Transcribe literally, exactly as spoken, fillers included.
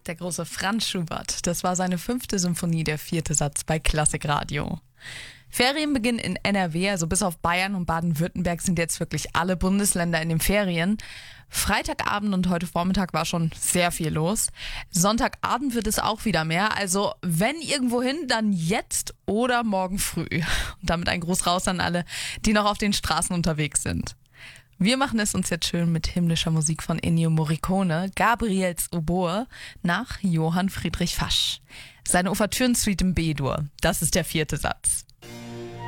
der große Franz Schubert. Das war seine fünfte Symphonie, der vierte Satz bei Klassikradio. Ferienbeginn in N R W, also bis auf Bayern und Baden-Württemberg sind jetzt wirklich alle Bundesländer in den Ferien. Freitagabend und heute Vormittag war schon sehr viel los. Sonntagabend wird es auch wieder mehr. Also wenn irgendwohin, dann jetzt oder morgen früh. Und damit ein Gruß raus an alle, die noch auf den Straßen unterwegs sind. Wir machen es uns jetzt schön mit himmlischer Musik von Ennio Morricone, Gabriels Oboe nach Johann Friedrich Fasch. Seine Ouvertüren-Suite im B-Dur, das ist der vierte Satz.